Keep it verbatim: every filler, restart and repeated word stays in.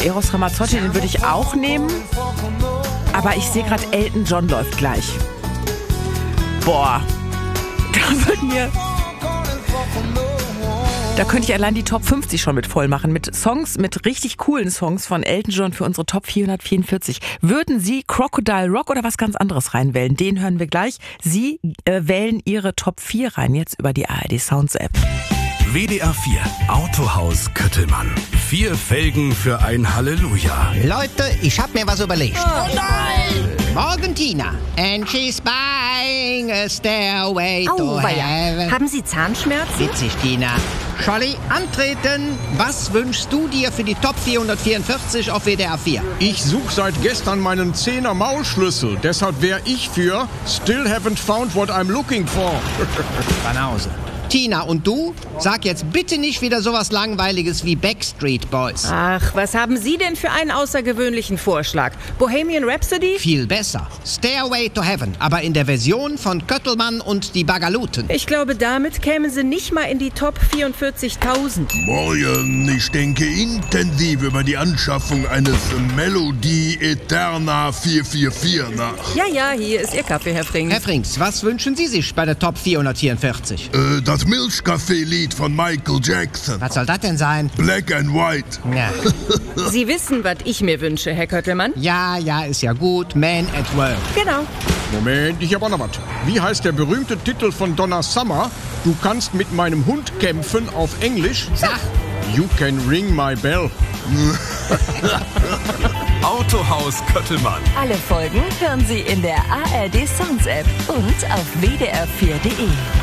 Eros Ramazzotti, den würde ich auch nehmen. Aber ich sehe gerade, Elton John läuft gleich. Boah, da wird mir... Da könnte ich allein die Top fünfzig schon mit voll machen. Mit Songs, mit richtig coolen Songs von Elton John für unsere Top vierhundertvierundvierzig. Würden Sie Crocodile Rock oder was ganz anderes reinwählen? Den hören wir gleich. Sie äh, wählen Ihre Top vier rein, jetzt über die A R D Sounds App. W D R vier Autohaus Köttelmann. Vier Felgen für ein Halleluja. Leute, ich hab mir was überlegt. Oh nein! Morgen Tina. And she's buying a stairway to Au, weia. heaven. Haben Sie Zahnschmerzen? Witzig, Tina. Scholli, antreten. Was wünschst du dir für die Top vierhundertvierundvierzig auf W D R vier? Ich suche seit gestern meinen Zehner Maulschlüssel. Deshalb wäre ich für Still haven't found what I'm looking for. Banause. Tina, und du? Sag jetzt bitte nicht wieder sowas Langweiliges wie Backstreet Boys. Ach, was haben Sie denn für einen außergewöhnlichen Vorschlag? Bohemian Rhapsody? Viel besser. Stairway to Heaven, aber in der Version von Köttelmann und die Bagaluten. Ich glaube, damit kämen Sie nicht mal in die Top vierundvierzigtausend. Morgen, ich denke intensiv über die Anschaffung eines Melodie Eterna vier vier vier nach. Ja, ja, hier ist Ihr Kaffee, Herr Frings. Herr Frings, was wünschen Sie sich bei der Top vierhundertvierundvierzig? Äh, das Milchkaffee-Lied von Michael Jackson. Was soll das denn sein? Black and White. Ja. Sie wissen, was ich mir wünsche, Herr Köttelmann? ja, ja, ist ja gut. Man at Work. Genau. Moment, ich habe auch noch was. Wie heißt der berühmte Titel von Donna Summer? Du kannst mit meinem Hund kämpfen auf Englisch. Sag. You can ring my bell. Autohaus Köttelmann. Alle Folgen hören Sie in der A R D Sounds App und auf w d r vier punkt d e.